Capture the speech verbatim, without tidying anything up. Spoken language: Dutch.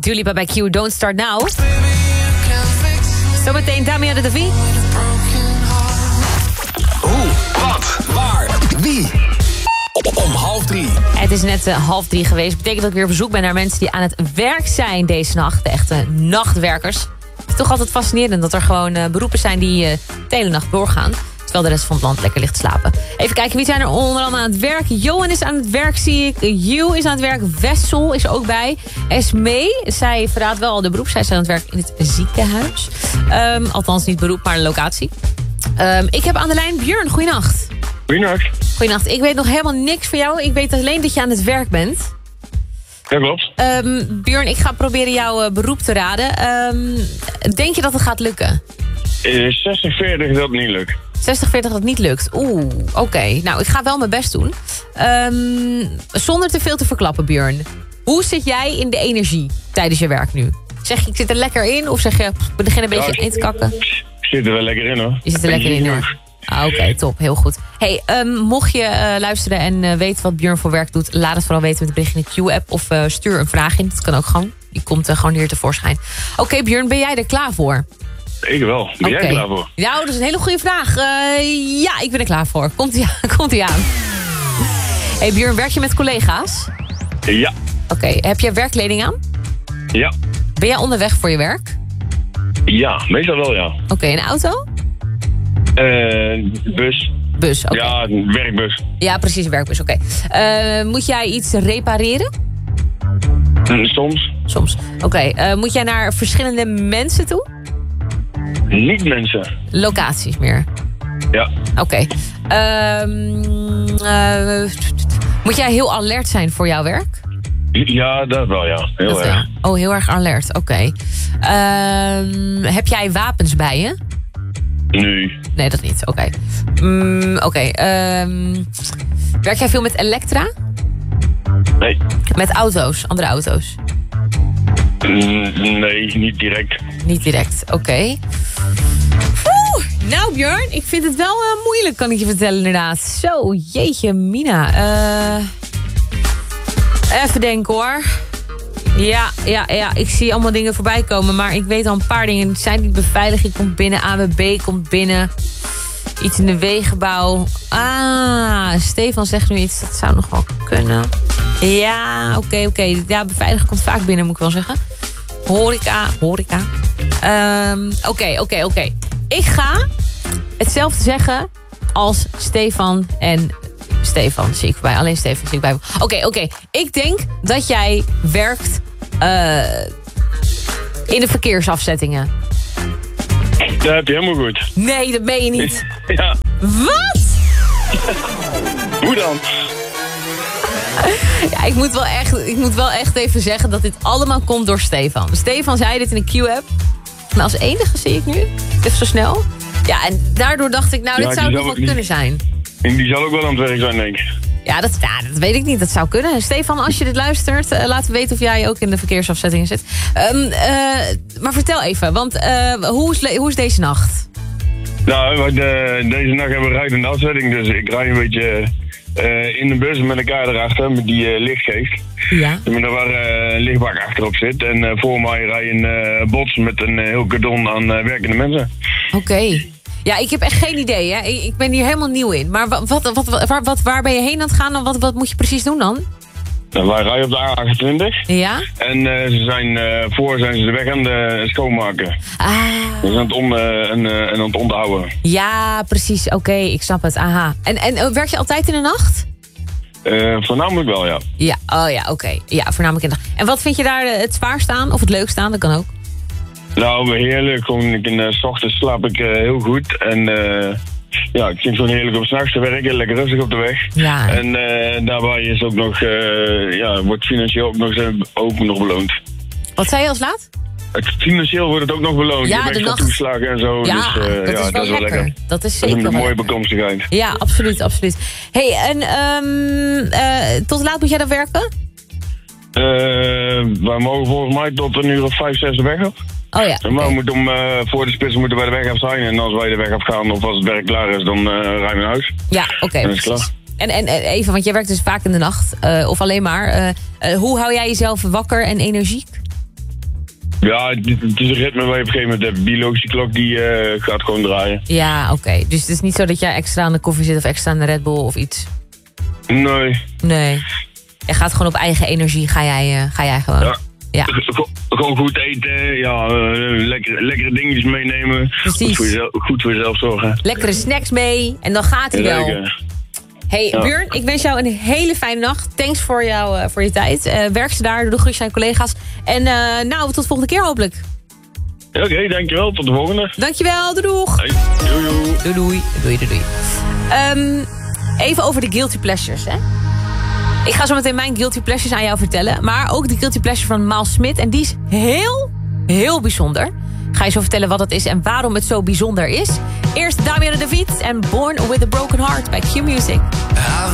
Dua Lipa bij Q, Don't Start Now. Zometeen Damian de Davie. Hoe, wat, waar, wie? Om half drie. Het is net uh, half drie geweest. Dat betekent dat ik weer op bezoek ben naar mensen die aan het werk zijn deze nacht. De echte nachtwerkers. Het is toch altijd fascinerend dat er gewoon uh, beroepen zijn die uh, de hele nacht doorgaan. Terwijl de rest van het land lekker ligt te slapen. Even kijken, wie zijn er onder andere aan het werk? Johan is aan het werk, zie ik. Ju is aan het werk. Wessel is er ook bij. Esmee, zij verraadt wel al de beroep. Zij is aan het werk in het ziekenhuis. Um, althans niet beroep, maar locatie. Um, ik heb aan de lijn Björn. Goeienacht. Goeienacht. Goeienacht. Ik weet nog helemaal niks van jou. Ik weet alleen dat je aan het werk bent. Ja, klopt. Um, Björn, ik ga proberen jouw uh, beroep te raden. Um, denk je dat het gaat lukken? Uh, zestig veertig dat het niet lukt. zestig veertig dat het niet lukt. Oeh, oké. Okay. Nou, ik ga wel mijn best doen. Um, zonder te veel te verklappen, Björn. Hoe zit jij in de energie tijdens je werk nu? Zeg je, ik zit er lekker in? Of zeg je, we beginnen een beetje ja, in te kakken? Ik zit er wel lekker in, hoor. Je zit er lekker in, hoor. Ah, oké, okay, top. Heel goed. Hey, um, mocht je uh, luisteren en uh, weten wat Björn voor werk doet... laat het vooral weten met de bericht in de Q-app... of uh, stuur een vraag in. Dat kan ook gewoon. Die komt uh, gewoon hier tevoorschijn. Oké, okay, Björn, ben jij er klaar voor? Ik wel. Ben okay. jij klaar voor? Nou, dat is een hele goede vraag. Uh, ja, ik ben er klaar voor. Komt-ie aan. Komt-ie aan. Hey Björn, werk je met collega's? Ja. Oké, okay, heb je werkkleding aan? Ja. Ben jij onderweg voor je werk? Ja, meestal wel, ja. Oké, okay, een auto? Uh, bus. Bus, oké. Okay. Ja, een werkbus. Ja, precies, een werkbus, oké. Okay. Uh, moet jij iets repareren? Soms. Soms, oké. Okay. Uh, moet jij naar verschillende mensen toe? Niet mensen. Locaties meer? Ja. Oké. Okay. Um, uh, moet jij heel alert zijn voor jouw werk? Ja, dat wel, ja. Heel dat erg. Wel. Oh, heel erg alert, oké. Okay. Um, heb jij wapens bij je? Nee. Nee, dat niet, oké. Okay. Um, oké, okay. um, werk jij veel met Elektra? Nee. Met auto's, andere auto's? Mm, nee, niet direct. Niet direct, oké. Okay. Nou Björn, ik vind het wel uh, moeilijk, kan ik je vertellen inderdaad. Zo, jeetje mina. Uh, even denken hoor. Ja, ja, ja, ik zie allemaal dingen voorbij komen, maar ik weet al een paar dingen. Zijn die beveiliging komt binnen, A W B komt binnen. Iets in de wegenbouw. Ah, Stefan zegt nu iets, dat zou nog wel kunnen. Ja, oké, okay, oké. Okay. Ja, beveiliging komt vaak binnen, moet ik wel zeggen. Horeca, horeca. Um, oké, okay, oké, okay, oké. Okay. Ik ga hetzelfde zeggen als Stefan en Stefan zie ik voorbij. Alleen Stefan zie ik bij. Oké, okay, oké. Okay. Ik denk dat jij werkt uh, in de verkeersafzettingen. Dat heb je helemaal goed. Nee, dat ben je niet. Ja. Wat? Hoe dan? Ja, ik moet, wel echt, ik moet wel echt even zeggen dat dit allemaal komt door Stefan. Stefan zei dit in de Q-app. Maar als enige zie ik nu. Even zo snel. Ja, en daardoor dacht ik, nou, dit ja, zou nog wel kunnen zijn. En die zal ook wel aan het werk zijn, denk ik. Ja, dat, ja, dat weet ik niet. Dat zou kunnen. Stefan, als je dit luistert, uh, laat weten of jij ook in de verkeersafzettingen zit. Um, uh, maar vertel even, want uh, hoe, is, hoe is deze nacht? Nou, de, deze nacht hebben we rijdende afzetting. Dus ik rijd een beetje uh, in de bus met een kaart erachter, die uh, licht geeft. Ja. Met waar uh, een lichtbak achterop zit. En uh, voor mij rij een uh, bots met een uh, heel cordon aan uh, werkende mensen. Oké. Okay. Ja, ik heb echt geen idee. Hè. Ik, ik ben hier helemaal nieuw in. Maar wat, wat, wat, waar, wat, waar ben je heen aan het gaan en wat, wat moet je precies doen dan? Nou, wij rijden op de A achtentwintig. Ja? En uh, ze zijn, uh, voor zijn ze de weg aan het schoonmaken. Ah. Ze zijn aan het, on, uh, en, uh, en aan het onderhouden. Ja, precies. Oké, okay, ik snap het. Aha. En, en uh, werk je altijd in de nacht? Uh, voornamelijk wel, ja. Ja, oh ja, oké. Okay. Ja, voornamelijk in de nacht. En wat vind je daar het zwaarst aan? Of het leukst aan? Dat kan ook. Nou, heerlijk. Gewoon, in uh, 's ochtends slaap ik uh, heel goed. En uh, ja, ik vind het gewoon heerlijk om 's nachts te werken. Lekker rustig op de weg. Ja. En uh, daarbij is ook nog, uh, ja, wordt financieel ook nog, ook nog beloond. Wat zei je als laat? Het, financieel wordt het ook ook nog beloond. Ja, je de nacht. Toeslagen en zo. Ja, dus, uh, dat, ja is, wel dat is wel lekker. Dat is zeker dat is een mooie lekker. bekomstigheid. Ja, absoluut, absoluut. Hey, en um, uh, tot laat moet jij dan werken? Uh, wij mogen volgens mij tot een uur of vijf, zes de weg op. Oh ja. En okay. we moeten om, uh, voor de spits moeten wij de weg af zijn. En als wij de weg af gaan of als het werk klaar is, dan uh, rijden we naar huis. Ja, oké. Okay, dan is het klaar. En, en, en even, want jij werkt dus vaak in de nacht. Uh, of alleen maar. Uh, uh, hoe hou jij jezelf wakker en energiek? Ja, het, het is een ritme waar je op een gegeven moment de biologische klok die uh, gaat gewoon draaien. Ja, oké. Okay. Dus het is niet zo dat jij extra aan de koffie zit of extra aan de Red Bull of iets? Nee. Nee. Je gaat gewoon op eigen energie, ga jij, uh, ga jij gewoon. Ja. Ja. Gewoon goed eten, ja, uh, lekkere, lekkere dingetjes meenemen. Precies. Goed voor, jezelf, goed voor jezelf zorgen. Lekkere snacks mee en dan gaat hij wel. Lekker. Hey ja. Björn, ik wens jou een hele fijne nacht. Thanks voor, jou, uh, voor je tijd. Uh, werk ze daar, doe de groetjes aan je collega's. En uh, nou, tot de volgende keer hopelijk. Oké, okay, dankjewel. Tot de volgende. Dankjewel, doei doeg. Hey, doei doei. Doei doei. Doei doei doei. Um, even over de guilty pleasures, hè. Ik ga zo meteen mijn guilty pleasures aan jou vertellen. Maar ook de guilty pleasure van Miles Smith. En die is heel, heel bijzonder. Ga je zo vertellen wat het is en waarom het zo bijzonder is. Eerst Damian de David en Born With A Broken Heart bij Q Music.